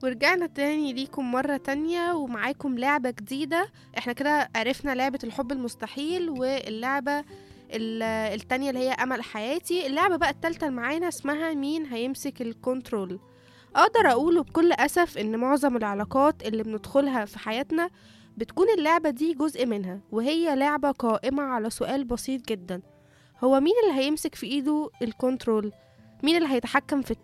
ورجعنا تاني ليكم مرة تانية ومعاكم لعبة جديدة. احنا كده عرفنا لعبة الحب المستحيل، واللعبة التانية اللي هي أمل حياتي. اللعبة بقى التالتة اللي معانا اسمها مين هيمسك الكنترول. أقدر أقوله بكل أسف إن معظم العلاقات اللي بندخلها في حياتنا بتكون اللعبة دي جزء منها، وهي لعبة قائمة على سؤال بسيط جدا: هو مين اللي هيمسك في إيده الكنترول؟ مين اللي هيتحكم في